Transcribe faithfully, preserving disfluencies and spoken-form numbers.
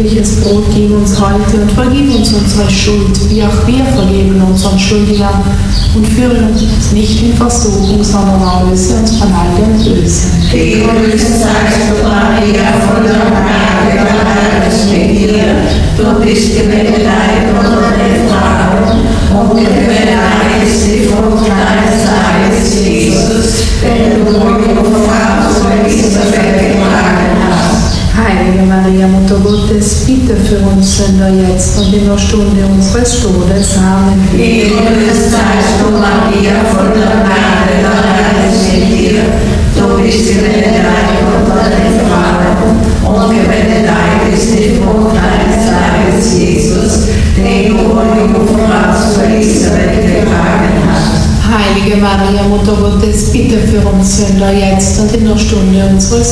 tägliches Brot gib uns heute und vergib uns unsere Schuld, wie auch wir vergeben unseren Schuldigern. Und führe uns nicht in Versuchung, sondern erlöse uns von all dem Bösen. Gegrüßet seist du, Maria, voller Gnade, der Herr ist mit dir. Du bist gebenedeit unter den Frauen, und gebenedeit ist die Frucht deines Leibes, Jesus, den du durch Jungfrau zu Elisabeth getragen hast. Heilige Maria, Mutter Gottes, bitte für uns Sünder jetzt und in der Stunde unseres Todes. Amen. Gegrüßet seist du, Maria, voller Gnade, der Herr ist mit dir. Du bist gebenedeit unter den Frauen, und gebenedeit ist die Frucht deines Leibes, Jesus, den du durch Jungfrau zu Elisabeth getragen hast. Heilige Maria, Mutter Gottes, bitte für uns Sünder jetzt und in der Stunde unseres